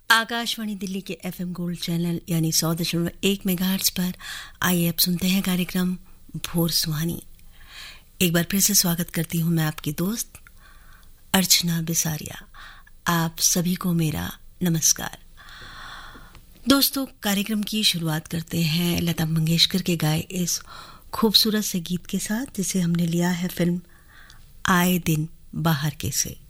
आकाशवाणी दिल्ली के FM gold channel यानी 100.1 megahertz पर आइए अब सुनते हैं कार्यक्रम भोर सुहानी। एक बार फिर से स्वागत करती हूं मैं आपकी दोस्त अर्चना बिसारिया। आप सभी को मेरा नमस्कार। दोस्तों, कार्यक्रम की शुरुआत करते हैं लता मंगेशकर के गाए इस खूबसूरत से गीत के साथ, जिसे हमने लिया है फिल्म आए दिन बाहर के से।